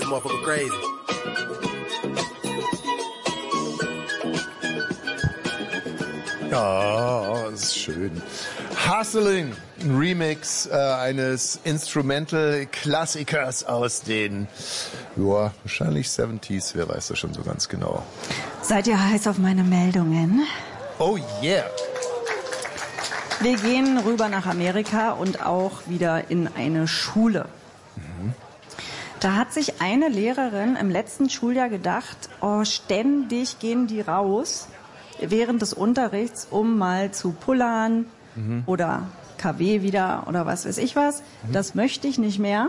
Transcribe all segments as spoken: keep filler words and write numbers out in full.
motherfucker crazy. Ja, das ist schön. Hustling, ein Remix äh, eines Instrumental-Klassikers aus den, ja, wahrscheinlich siebziger, wer weiß das schon so ganz genau. Seid ihr heiß auf meine Meldungen? Oh yeah! Wir gehen rüber nach Amerika und auch wieder in eine Schule. Mhm. Da hat sich eine Lehrerin im letzten Schuljahr gedacht, oh, ständig gehen die raus während des Unterrichts, um mal zu pullern mhm. oder K W wieder oder was weiß ich was. Mhm. Das möchte ich nicht mehr.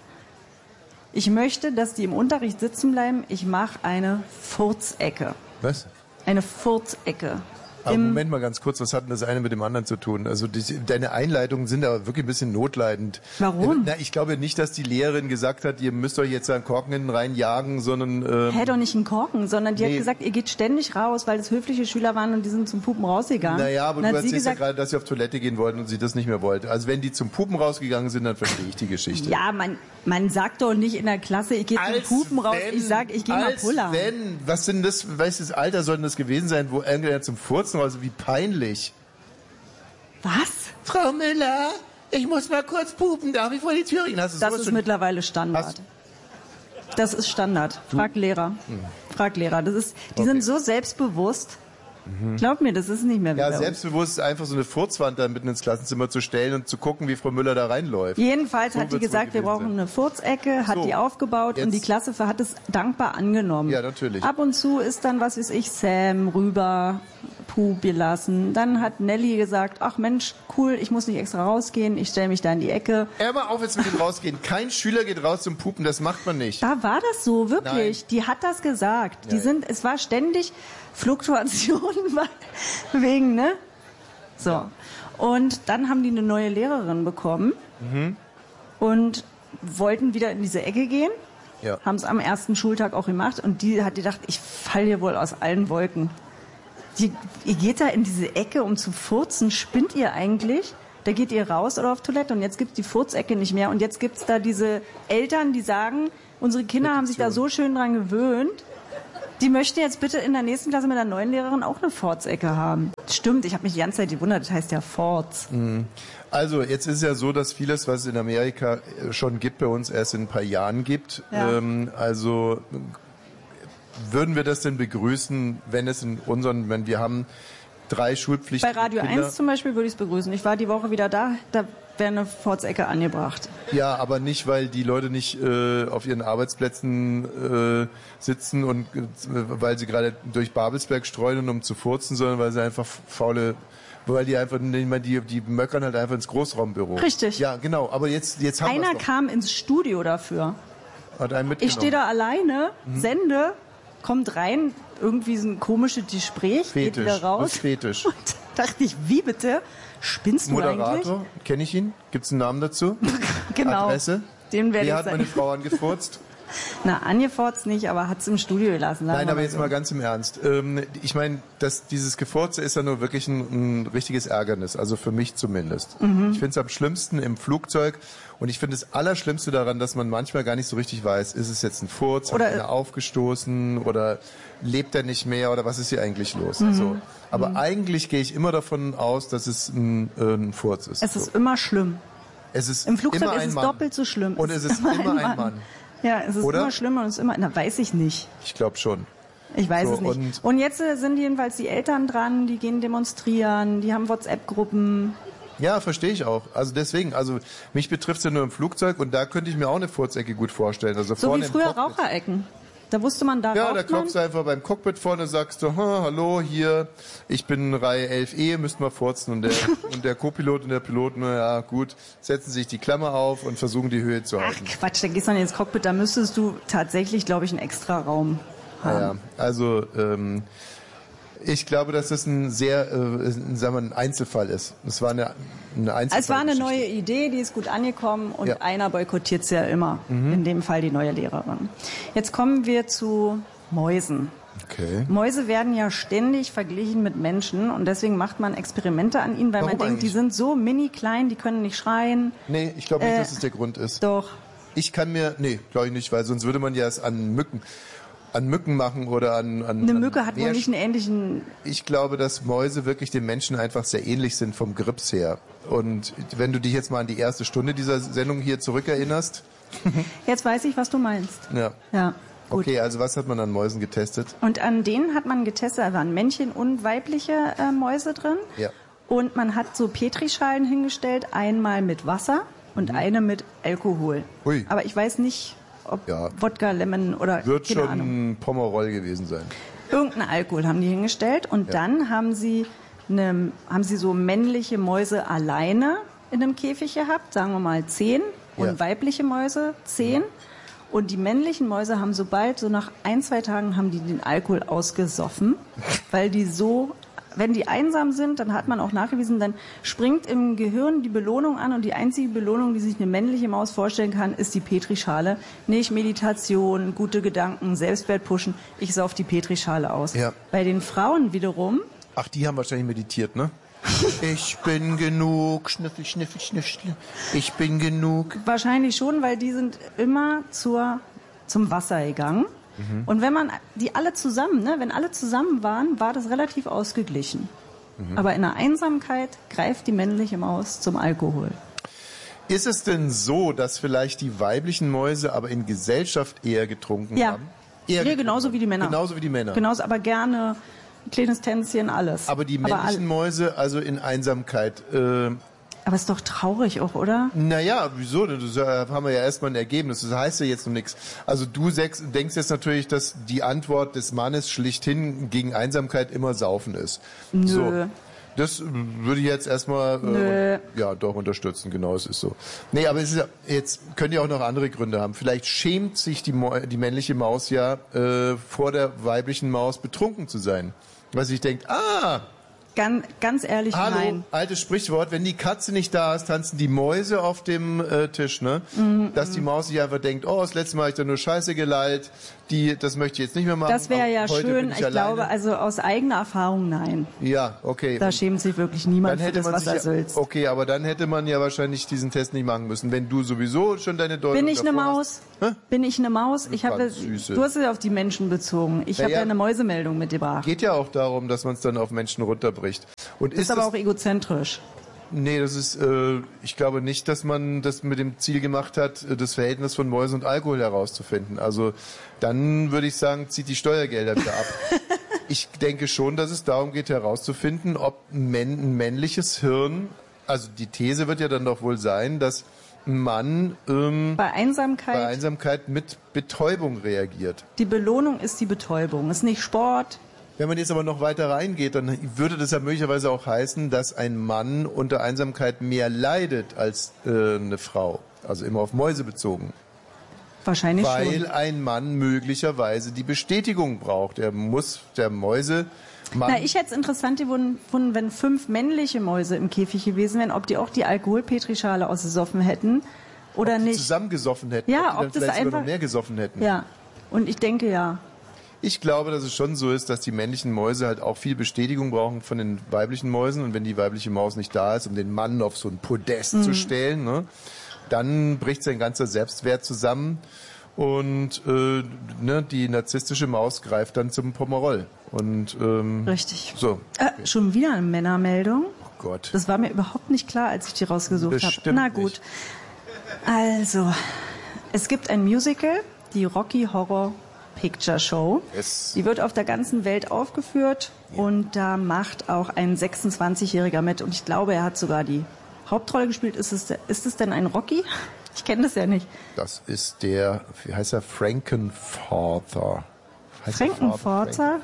Ich möchte, dass die im Unterricht sitzen bleiben. Ich mache eine Furzecke. Was? Eine Furzecke. Aber Moment mal ganz kurz, was hat denn das eine mit dem anderen zu tun? Also die, deine Einleitungen sind aber wirklich ein bisschen notleidend. Warum? Na, ich glaube nicht, dass die Lehrerin gesagt hat, ihr müsst euch jetzt einen Korken hinten reinjagen, sondern... Ähm, Hä, doch nicht einen Korken, sondern die nee. hat gesagt, ihr geht ständig raus, weil es höfliche Schüler waren und die sind zum Pupen rausgegangen. Naja, aber du erzählst erzählst ja gerade, dass sie auf Toilette gehen wollten und sie das nicht mehr wollte. Also wenn die zum Pupen rausgegangen sind, dann verstehe ich die Geschichte. Ja, man, man sagt doch nicht in der Klasse, ich gehe zum Pupen raus, wenn, ich sag, ich gehe mal pullern. wenn, was sind das, welches Alter soll denn das gewesen sein, wo irgendwer zum Furzen raus, wie peinlich. Was? Frau Müller, ich muss mal kurz pupen, darf ich vor die Tür gehen? Hast du das ist schon? mittlerweile Standard. Hast das ist Standard. Frag du? Lehrer. Hm. Frag Lehrer. Das ist, die okay. sind so selbstbewusst. Mhm. Glaub mir, das ist nicht mehr wie Ja, selbstbewusst einfach so eine Furzwand da mitten ins Klassenzimmer zu stellen und zu gucken, wie Frau Müller da reinläuft. Jedenfalls so hat die gesagt, wir brauchen sein. eine Furzecke, hat so, die aufgebaut und die Klasse hat es dankbar angenommen. Ja, natürlich. Ab und zu ist dann, was weiß ich, Sam rüber, Puh gelassen. Dann hat Nelly gesagt, ach Mensch, cool, ich muss nicht extra rausgehen, ich stelle mich da in die Ecke. Hör mal auf jetzt mit dem Rausgehen. Kein Schüler geht raus zum Pupen, das macht man nicht. Da war das so, wirklich. Nein. Die hat das gesagt. Die ja, sind, es war ständig Fluktuationen wegen, ne? So. Ja. Und dann haben die eine neue Lehrerin bekommen mhm. und wollten wieder in diese Ecke gehen. Ja. Haben es am ersten Schultag auch gemacht und die hat gedacht, ich falle hier wohl aus allen Wolken. Die, ihr geht da in diese Ecke, um zu furzen. Spinnt ihr eigentlich? Da geht ihr raus oder auf Toilette und jetzt gibt's die Furzecke nicht mehr und jetzt gibt's da diese Eltern, die sagen, unsere Kinder Petition. haben sich da so schön dran gewöhnt. Die möchte jetzt bitte in der nächsten Klasse mit der neuen Lehrerin auch eine Furzecke haben. Stimmt, ich habe mich die ganze Zeit gewundert, das heißt ja Forz. Also jetzt ist es ja so, dass vieles, was es in Amerika schon gibt, bei uns erst in ein paar Jahren gibt. Ja. Ähm, also würden wir das denn begrüßen, wenn es in unseren, wenn wir haben drei Schulpflichten. Bei Radio Kinder. eins zum Beispiel würde ich es begrüßen. Ich war die Woche wieder da, da wäre eine Furzecke angebracht. Ja, aber nicht, weil die Leute nicht äh, auf ihren Arbeitsplätzen äh, sitzen und äh, weil sie gerade durch Babelsberg streuen, um zu furzen, sondern weil sie einfach faule, weil die einfach, die, die möckern halt einfach ins Großraumbüro. Richtig. Ja, genau. Aber jetzt, jetzt haben wir Einer kam ins Studio dafür. Hat einen mitgenommen. Ich stehe da alleine, mhm. sende, kommt rein, irgendwie so ein komisches Gespräch, Fetisch. geht wieder raus. Was ist Fetisch? Und dachte ich, wie bitte? Spinnst du Moderator, eigentlich? Moderator, kenne ich ihn? Gibt's einen Namen dazu? Genau. Adresse? Den werde Wer ich hat sagen. meine Frau angefurzt? Na, angefurzt nicht, aber hat's im Studio gelassen. Nein, aber jetzt so. mal ganz im Ernst. Ähm, ich meine, dass dieses Gefurze ist ja nur wirklich ein, ein richtiges Ärgernis, also für mich zumindest. Mhm. Ich finde es am schlimmsten im Flugzeug und ich finde das Allerschlimmste daran, dass man manchmal gar nicht so richtig weiß, ist es jetzt ein Furz, hat einer aufgestoßen oder lebt er nicht mehr oder was ist hier eigentlich los? Mhm. So. Aber mhm. eigentlich gehe ich immer davon aus, dass es ein, äh, ein Furz ist. Es so. ist immer schlimm. Es ist Im Flugzeug immer ist ein es Mann. doppelt so schlimm. Und es ist immer, immer ein Mann. Mann. Ja, es ist Oder? immer schlimmer und es ist immer, na, weiß ich nicht. Ich glaube schon. Ich weiß so, es nicht. Und, und jetzt äh, sind jedenfalls die Eltern dran, die gehen demonstrieren, die haben WhatsApp-Gruppen. Ja, verstehe ich auch. Also deswegen, also mich betrifft es ja nur im Flugzeug und da könnte ich mir auch eine Furzecke gut vorstellen. Also so vorne wie früher im Cockpit. Raucherecken. Da wusste man, da Ja, raucht da klopfst du einfach beim Cockpit vorne, sagst du, ha, hallo, hier, ich bin Reihe elf E, müsst mal furzen. Und der, und der Co-Pilot und der Pilot, na ja, gut, setzen sich die Klammer auf und versuchen die Höhe zu halten. Ach Quatsch, da gehst du dann ins Cockpit, da müsstest du tatsächlich, glaube ich, einen extra Raum haben. Ja, also, ähm, ich glaube, dass das ein sehr, äh, sagen wir, ein Einzelfall ist. Es war eine, eine Einzelfall. Es war eine neue Idee, die ist gut angekommen und ja. einer boykottiert es ja immer. Mhm. In dem Fall die neue Lehrerin. Jetzt kommen wir zu Mäusen. Okay. Mäuse werden ja ständig verglichen mit Menschen und deswegen macht man Experimente an ihnen, weil Warum man denkt, eigentlich? die sind so mini klein, die können nicht schreien. Nee, ich glaube nicht, äh, dass es der Grund ist. Doch. Ich kann mir, nee, glaube ich nicht, weil sonst würde man ja es an Mücken, an Mücken machen oder an, an Eine Mücke an hat wohl nicht einen ähnlichen... Ich glaube, dass Mäuse wirklich den Menschen einfach sehr ähnlich sind vom Grips her. Und wenn du dich jetzt mal an die erste Stunde dieser Sendung hier zurückerinnerst. Jetzt weiß ich, was du meinst. Ja. Ja. Gut. Okay, also was hat man an Mäusen getestet? Und an denen hat man getestet, da waren Männchen und weibliche äh, Mäuse drin. Ja. Und man hat so Petrischalen hingestellt, einmal mit Wasser und mhm. eine mit Alkohol. Hui. Aber ich weiß nicht, ob ja. Wodka, Lemon oder Wird keine schon Ahnung. Pomerol gewesen sein. Irgendeinen Alkohol haben die hingestellt und ja. dann haben sie, eine, haben sie so männliche Mäuse alleine in einem Käfig gehabt, sagen wir mal zehn, und ja. weibliche Mäuse zehn. Ja. Und die männlichen Mäuse haben sobald, so nach ein, zwei Tagen, haben die den Alkohol ausgesoffen, weil die so, wenn die einsam sind, dann hat man auch nachgewiesen, dann springt im Gehirn die Belohnung an und die einzige Belohnung, die sich eine männliche Maus vorstellen kann, ist die Petrischale. Nicht Meditation, gute Gedanken, Selbstwert pushen, ich sauf die Petrischale aus. Ja. Bei den Frauen wiederum... Ach, die haben wahrscheinlich meditiert, ne? Ich bin genug, schniffel, schniffel, schniffel, ich bin genug. Wahrscheinlich schon, weil die sind immer zur, zum Wasser gegangen. Mhm. Und wenn man die alle zusammen, ne, wenn alle zusammen waren, war das relativ ausgeglichen. Mhm. Aber in der Einsamkeit greift die männliche Maus zum Alkohol. Ist es denn so, dass vielleicht die weiblichen Mäuse aber in Gesellschaft eher getrunken ja. haben? Eher ja, genauso wie die Männer. Genauso wie die Männer. Genauso, aber gerne... Kleines Tänzchen, alles. Aber die männlichen Aber Mäuse, also in Einsamkeit. Äh, aber ist doch traurig auch, oder? Naja, wieso? Das haben wir ja erstmal ein Ergebnis. Das heißt ja jetzt noch nichts. Also du denkst jetzt natürlich, dass die Antwort des Mannes schlichthin gegen Einsamkeit immer Saufen ist. Nö. So. Das würde ich jetzt erstmal äh, ja doch unterstützen, genau, es ist so. Nee, aber es ist ja, jetzt können ja auch noch andere Gründe haben. Vielleicht schämt sich die, die männliche Maus ja äh, vor der weiblichen Maus betrunken zu sein. Weil sie sich denkt, ah, Ganz, ganz ehrlich, hallo, nein. altes Sprichwort, wenn die Katze nicht da ist, tanzen die Mäuse auf dem äh, Tisch, ne? Mhm, dass die Maus sich einfach denkt, oh, das letzte Mal habe ich da nur Scheiße gelallt, die, das möchte ich jetzt nicht mehr machen. Das wäre ja schön, ich, ich alleine. glaube, also aus eigener Erfahrung, nein. Ja, okay. Da schämt sich wirklich niemand für das, was er sülzt. Okay, aber dann hätte man ja wahrscheinlich diesen Test nicht machen müssen, wenn du sowieso schon deine Deutung Bin ich eine Maus? Hast. Bin ich eine Maus? Ich habe, du hast es auf die Menschen bezogen. Ich ja, habe ja eine Mäusemeldung mitgebracht. Geht ja auch darum, dass man es dann auf Menschen runterbricht. Und ist, ist aber auch egozentrisch. Nee, das ist, äh, ich glaube nicht, dass man das mit dem Ziel gemacht hat, das Verhältnis von Mäusen und Alkohol herauszufinden. Also dann würde ich sagen, zieht die Steuergelder wieder ab. Ich denke schon, dass es darum geht, herauszufinden, ob ein männliches Hirn, also die These wird ja dann doch wohl sein, dass ein Mann ähm, bei Einsamkeit, bei Einsamkeit mit Betäubung reagiert. Die Belohnung ist die Betäubung, ist nicht Sport. Wenn man jetzt aber noch weiter reingeht, dann würde das ja möglicherweise auch heißen, dass ein Mann unter Einsamkeit mehr leidet als äh, eine Frau. Also immer auf Mäuse bezogen. Wahrscheinlich Weil schon. Weil ein Mann möglicherweise die Bestätigung braucht. Er muss der Mäuse... Mann Na, ich hätte es interessant gefunden, wenn fünf männliche Mäuse im Käfig gewesen wären, ob die auch die Alkoholpetrischale ausgesoffen hätten oder ob die nicht. zusammengesoffen hätten, ja, ob die ob dann das vielleicht einfach sogar noch mehr gesoffen hätten. Ja, und ich denke ja. Ich glaube, dass es schon so ist, dass die männlichen Mäuse halt auch viel Bestätigung brauchen von den weiblichen Mäusen. Und wenn die weibliche Maus nicht da ist, um den Mann auf so ein Podest mhm. zu stellen, ne, dann bricht sein ganzer Selbstwert zusammen. Und äh, ne, die narzisstische Maus greift dann zum Pomerol. Und, ähm, Richtig. So. Äh, schon wieder eine Männermeldung? Oh Gott. Das war mir überhaupt nicht klar, als ich die rausgesucht habe. Na gut. Nicht. Also, es gibt ein Musical, die Rocky Horror Picture Show. Yes. Die wird auf der ganzen Welt aufgeführt ja. und da macht auch ein sechsundzwanzigjähriger mit und ich glaube, er hat sogar die Hauptrolle gespielt. Ist es, ist es denn ein Rocky? Ich kenne das ja nicht. Das ist der, wie heißt er, Frankenforther. Frankenforther?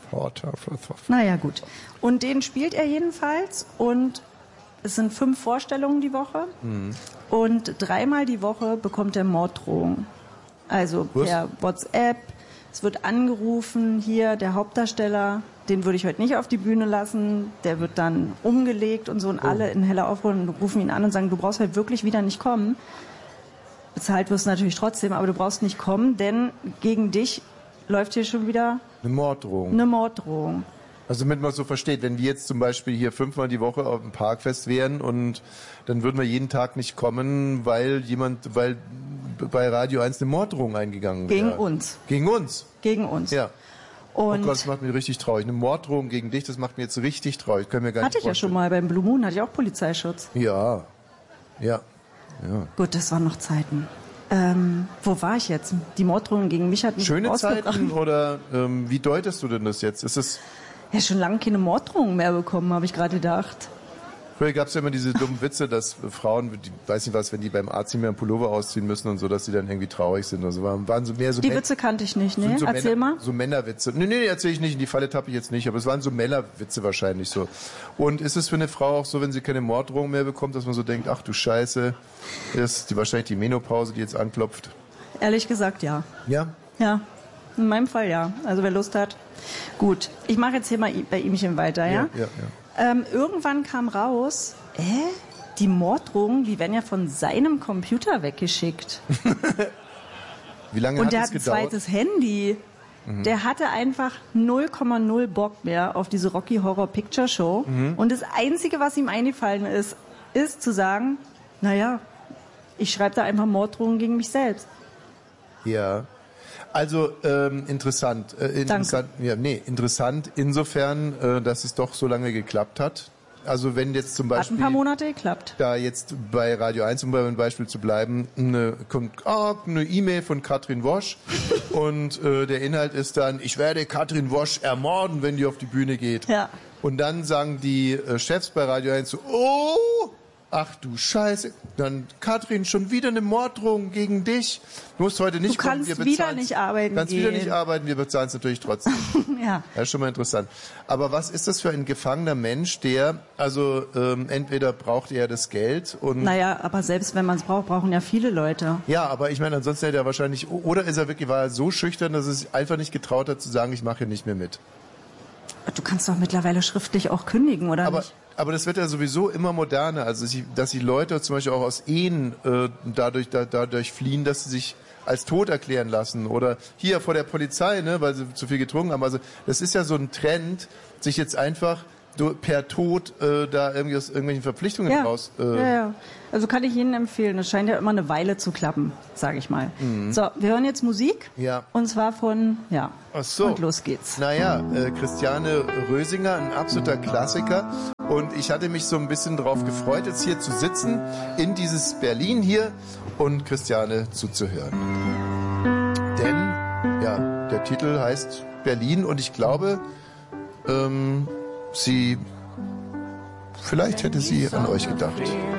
Naja, gut. Und den spielt er jedenfalls und es sind fünf Vorstellungen die Woche mhm. und dreimal die Woche bekommt er Morddrohungen. Also Was? per WhatsApp, es wird angerufen, hier der Hauptdarsteller, den würde ich heute nicht auf die Bühne lassen, der wird dann umgelegt und so und oh. alle in heller Aufruhr rufen ihn an und sagen, du brauchst halt wirklich wieder nicht kommen. Bezahlt wirst du natürlich trotzdem, aber du brauchst nicht kommen, denn gegen dich läuft hier schon wieder eine Morddrohung. Eine Morddrohung. Also damit man es so versteht, wenn wir jetzt zum Beispiel hier fünfmal die Woche auf dem Parkfest wären und dann würden wir jeden Tag nicht kommen, weil jemand, weil bei Radio eins eine Morddrohung eingegangen wäre. Gegen uns. Gegen uns? Gegen uns. Ja. Und oh Gott, das macht mich richtig traurig. Eine Morddrohung gegen dich, das macht mir jetzt richtig traurig. Können wir gar hatte nicht ich ja schon mal beim Blue Moon, hatte ich auch Polizeischutz. Ja. Ja. Ja. Gut, das waren noch Zeiten. Ähm, wo war ich jetzt? Die Morddrohung gegen mich hat mich Schöne Zeiten oder ähm, wie deutest du denn das jetzt? Ist es ja schon lange keine Morddrohung mehr bekommen, habe ich gerade gedacht. Früher gab es ja immer diese dummen Witze, dass Frauen, die, weiß nicht was, wenn die beim Arzt nicht mehr einen Pullover ausziehen müssen und so, dass sie dann irgendwie traurig sind. Also waren, waren so mehr so Die Mä- Witze kannte ich nicht, ne? so Erzähl Männer, mal. So Männerwitze. Nee, nee, erzähl ich nicht, in die Falle tappe ich jetzt nicht, aber es waren so Männerwitze wahrscheinlich so. Und ist es für eine Frau auch so, wenn sie keine Morddrohung mehr bekommt, dass man so denkt, ach du Scheiße, ist die wahrscheinlich die Menopause, die jetzt anklopft? Ehrlich gesagt, ja. Ja? Ja, in meinem Fall ja. Also wer Lust hat. Gut, ich mache jetzt hier mal bei ihmchen weiter, ja? Ja, ja, ja. Ähm, irgendwann kam raus, äh, die Morddrohungen, die werden ja von seinem Computer weggeschickt. Wie lange Und hat der es hat ein gedauert? zweites Handy. Mhm. Der hatte einfach null Komma null Bock mehr auf diese Rocky Horror Picture Show. Mhm. Und das Einzige, was ihm eingefallen ist, ist zu sagen, naja, ich schreibe da einfach Morddrohungen gegen mich selbst. Ja. Also ähm, interessant, äh, interessant, ja, nee, interessant insofern, äh, dass es doch so lange geklappt hat. Also wenn jetzt zum Beispiel hat ein paar Monate geklappt. Da jetzt bei Radio eins, um bei einem Beispiel zu bleiben, eine, kommt oh, eine E-Mail von Katrin Wosch und äh, der Inhalt ist dann: Ich werde Katrin Wosch ermorden, wenn die auf die Bühne geht. Ja. Und dann sagen die äh, Chefs bei Radio eins so: Oh, ach du Scheiße, dann Katrin, schon wieder eine Morddrohung gegen dich. Du musst heute nicht du kommen, kannst wir wieder nicht arbeiten kannst gehen. wieder nicht arbeiten, wir bezahlen es natürlich trotzdem. Ja. Das ist schon mal interessant. Aber was ist das für ein gefangener Mensch, der, also ähm, entweder braucht er das Geld und... Naja, aber selbst wenn man es braucht, brauchen ja viele Leute. Ja, aber ich meine, ansonsten hätte er wahrscheinlich, oder ist er wirklich, war er so schüchtern, dass er sich einfach nicht getraut hat zu sagen, ich mache hier nicht mehr mit. Du kannst doch mittlerweile schriftlich auch kündigen, oder aber, nicht? Aber das wird ja sowieso immer moderner. Also, dass die Leute zum Beispiel auch aus Ehen äh, dadurch, da, dadurch fliehen, dass sie sich als tot erklären lassen. Oder hier vor der Polizei, ne, weil sie zu viel getrunken haben. Also das ist ja so ein Trend, sich jetzt einfach per Tod äh, da irgendwie aus irgendwelchen Verpflichtungen ja. raus... Äh ja, ja. Also kann ich Ihnen empfehlen. Das scheint ja immer eine Weile zu klappen, sage ich mal. Mhm. So, wir hören jetzt Musik. Ja. Und zwar von... Ja. Ach so. Und los geht's. Naja, äh, Christiane Rösinger, ein absoluter Klassiker. Und ich hatte mich so ein bisschen drauf gefreut, jetzt hier zu sitzen, in dieses Berlin hier und Christiane zuzuhören. Denn, ja, der Titel heißt Berlin und ich glaube, ähm, sie, vielleicht hätte sie an euch gedacht.